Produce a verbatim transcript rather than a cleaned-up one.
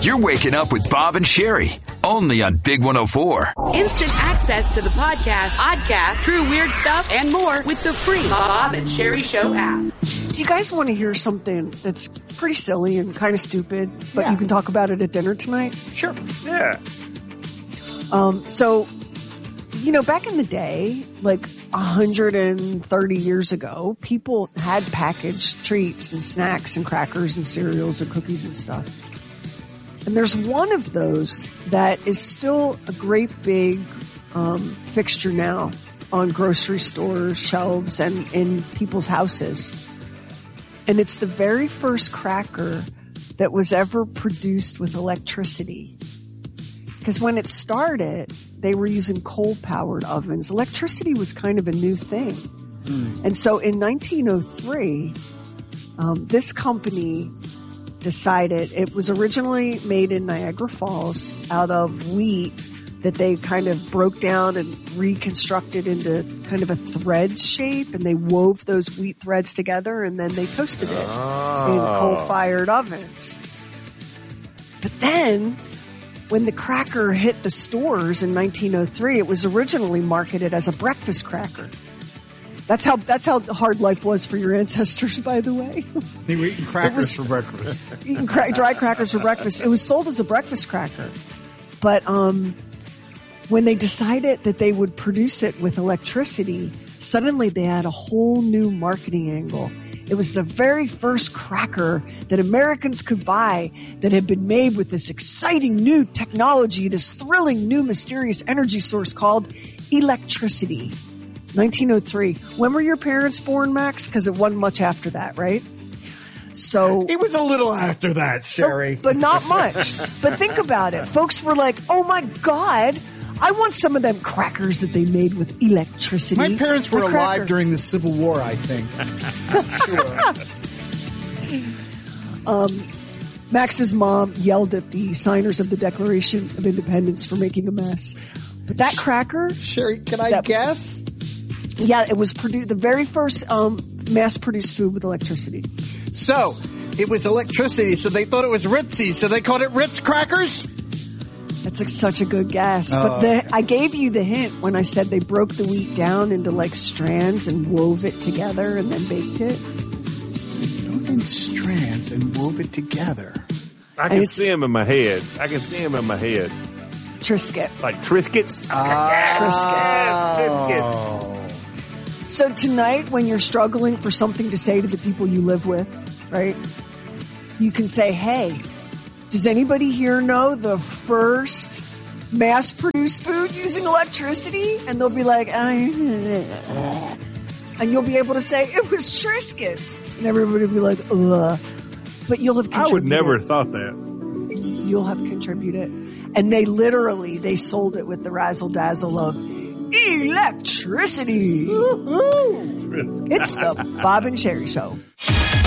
You're waking up with Bob and Sherry, only on Big one oh four. Instant access to the podcast, podcast, true weird stuff, and more with the free Bob and Sherry Show app. Do you guys want to hear something that's pretty silly and kind of stupid, but Yeah. you can talk about it at dinner tonight? Sure. Yeah. Um, so, you know, back in the day, like one hundred thirty years ago, people had packaged treats and snacks and crackers and cereals and cookies and stuff. And there's one of those that is still a great big um, fixture now on grocery store shelves and in people's houses. And it's the very first cracker that was ever produced with electricity. Because when it started, they were using coal-powered ovens. Electricity was kind of a new thing. Mm. And so in nineteen oh three, um, this company decided, it was originally made in Niagara Falls out of wheat that they kind of broke down and reconstructed into kind of a thread shape, and they wove those wheat threads together, and then they toasted it oh. in coal-fired ovens. But then, when the cracker hit the stores in nineteen oh three, it was originally marketed as a breakfast cracker. That's how that's how hard life was for your ancestors, by the way. They were eating crackers for breakfast. Eating cra- dry crackers for breakfast. It was sold as a breakfast cracker. But um, when they decided that they would produce it with electricity, suddenly they had a whole new marketing angle. It was the very first cracker that Americans could buy that had been made with this exciting new technology, this thrilling new mysterious energy source called electricity. nineteen oh three. When were your parents born, Max? Because it wasn't much after that, right? So it was a little after that, Sherry. But, but not much. But think about it. Folks were like, oh my God, I want some of them crackers that they made with electricity. My parents were the alive cracker. during the Civil War, I think. Sure. Um, Max's mom yelled at the signers of the Declaration of Independence for making a mess. But that cracker... Sherry, can I that, guess? Yeah, it was produ- the very first um, mass-produced food with electricity. So, it was electricity, so they thought it was Ritzy, so they called it Ritz crackers? That's like such a good guess. Oh, but the, okay. I gave you the hint when I said they broke the wheat down into like strands and wove it together and then baked it. So broke in strands and wove it together. I can see them in my head. I can see them in my head. Triscuit. Like Triscuits? Ah. Yes, Triscuits. Oh. So tonight, when you're struggling for something to say to the people you live with, right, you can say, hey, does anybody here know the first mass-produced food using electricity? And they'll be like, uh, and you'll be able to say, it was Triscuits. And everybody will be like, ugh. But you'll have contributed. I would never have thought that. You'll have contributed. And they literally, they sold it with the razzle-dazzle of electricity. Woo-hoo. It's the Bob and Sherry Show.